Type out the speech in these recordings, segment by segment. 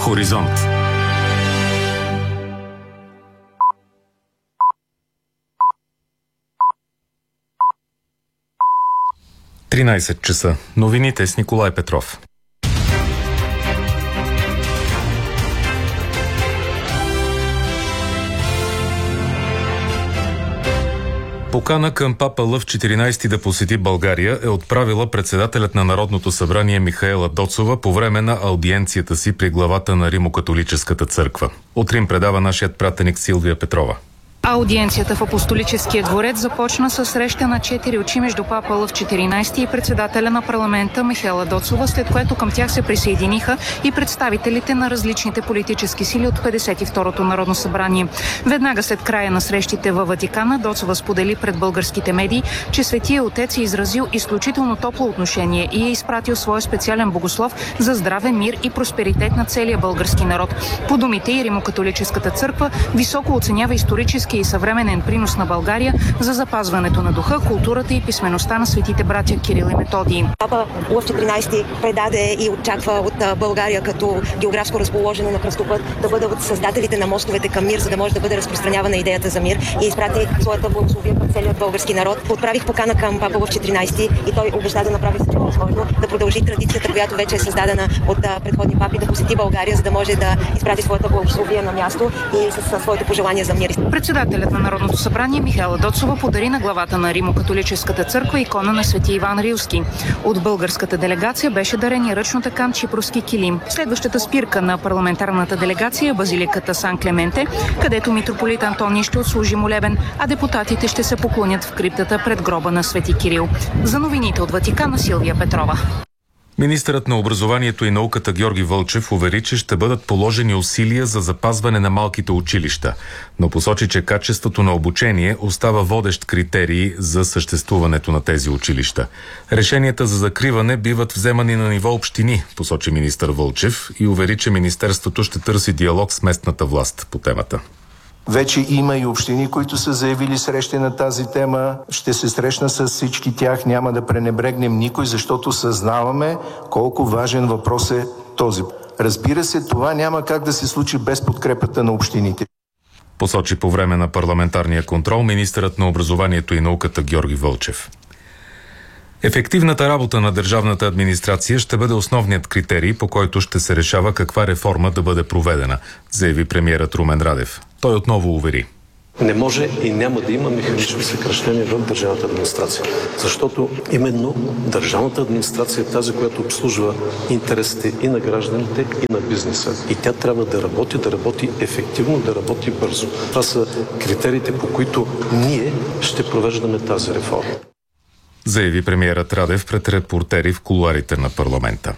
Хоризонт. Тринайсет часа. Новините с Николай Петров. Покана към папа Лъв 14 да посети България е отправила председателят на Народното събрание Михаела Доцова по време на аудиенцията си при главата на Римокатолическата църква. От Рим предава нашият пратеник Силвия Петрова. Аудиенцията в Апостолическия дворец започна със среща на 4 очи между папа Лъв 14 и председателя на парламента Михаела Доцова, след което към тях се присъединиха и представителите на различните политически сили от 52-то Народно събрание. Веднага след края на срещите във Ватикана, Доцова сподели пред българските медии, че Светия Отец е изразил изключително топло отношение и е изпратил своя специален богослов за здраве, мир и просперитет на целия български народ. По думите и Римокатолическата църква високо оценява исторически и съвременен принос на България за запазването на духа, културата и писмеността на светите братя Кирил и Методий. Папа Лъв 14 предаде и очаква от България като географско разположение на кръстопът да бъде от създателите на мостовете към мир, за да може да бъде разпространявана идеята за мир и изпрати своята благословия към целият български народ. Отправих покана към папа Лъв 14 и той обеща да направи всичко възможно да продължи традицията, която вече е създадена от предходни папи, да посети България, за да може да изпрати своята благословия на място и със своето пожелание за мир. Председателят на Народното събрание Михаела Доцова подари на главата на Римокатолическата църква икона на свети Иван Рилски. От българската делегация беше дарен и ръчно такан чипровски килим. Следващата спирка на парламентарната делегация е базиликата Сан Клементе, където митрополит Антоний ще отслужи молебен, а депутатите ще се поклонят в криптата пред гроба на свети Кирил. За новините от Ватикана, Силвия Петрова. Министърът на образованието и науката Георги Вълчев увери, че ще бъдат положени усилия за запазване на малките училища, но посочи, че качеството на обучение остава водещ критерий за съществуването на тези училища. Решенията за закриване биват вземани на ниво общини, посочи министър Вълчев и увери, че министерството ще търси диалог с местната власт по темата. Вече има и общини, които са заявили срещи на тази тема. Ще се срещна с всички тях, няма да пренебрегнем никой, защото съзнаваме колко важен въпрос е този. Разбира се, това няма как да се случи без подкрепата на общините. Посочи по време на парламентарния контрол министърът на образованието и науката Георги Вълчев. Ефективната работа на държавната администрация ще бъде основният критерий, по който ще се решава каква реформа да бъде проведена, заяви премиерът Румен Радев. Той отново увери. Не може и няма да има механично съкращение в държавната администрация. Защото именно държавната администрация е тази, която обслужва интересите и на гражданите, и на бизнеса. И тя трябва да работи ефективно, да работи бързо. Това са критериите, по които ние ще провеждаме тази реформа, заяви премиерът Радев пред репортери в кулоарите на парламента.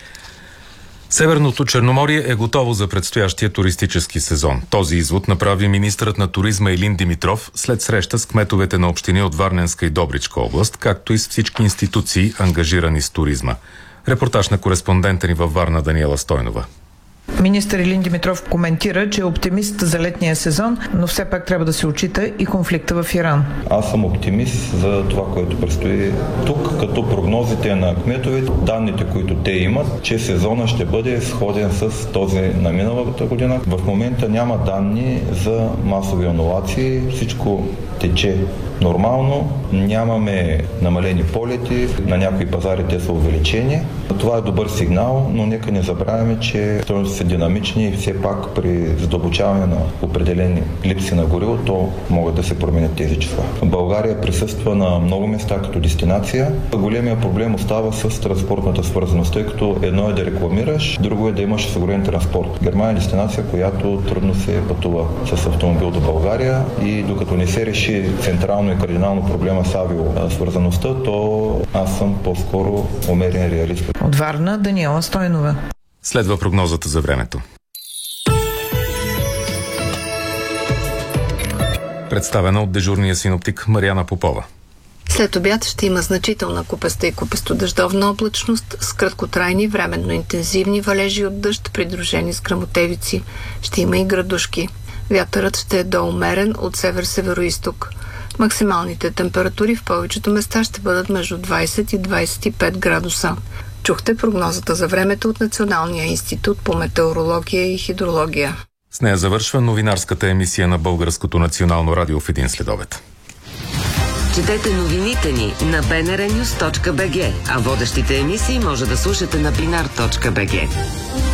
Северното Черноморие е готово за предстоящия туристически сезон. Този извод направи министърът на туризма Илин Димитров след среща с кметовете на общини от Варненска и Добричка област, както и с всички институции, ангажирани с туризма. Репортаж на кореспондента ни във Варна Даниела Стойнова. Министър Илин Димитров коментира, че е оптимист за летния сезон, но все пак трябва да се отчита и конфликта в Иран. Аз съм оптимист за това, което предстои тук, като прогнозите на кметовете, данните, които те имат, че сезона ще бъде сходен с този на миналата година. В момента няма данни за масови анулации, всичко тече нормално, нямаме намалени полети, на някои пазари те са увеличени. Това е добър сигнал, но нека не забравяме, че стойностите са динамични и все пак при задълбочаване на определени липси на гориво, то могат да се променят тези числа. България присъства на много места като дестинация. Големия проблем остава с транспортната свързаност, тъй като едно е да рекламираш, друго е да имаш осигурен транспорт. Германия е дестинация, която трудно се пътува с автомобил до България и докато не се реши централно и кардинално проблема с авиосвързаността, то аз съм по-скоро умерен реалист. От Варна Даниела Стойнова. Следва прогнозата за времето. Представена от дежурния синоптик Мариана Попова. След обяд ще има значителна купеста и купестодъждовна облачност с краткотрайни, временно интензивни валежи от дъжд, придружени с гръмотевици. Ще има и градушки. Вятърът ще е доумерен от север-североизток. Максималните температури в повечето места ще бъдат между 20 и 25 градуса. Чухте прогнозата за времето от Националния институт по метеорология и хидрология. С нея завършва новинарската емисия на Българското национално радио в един следобед. Четете новините ни на bnrnews.bg, а водещите емисии може да слушате на binar.bg.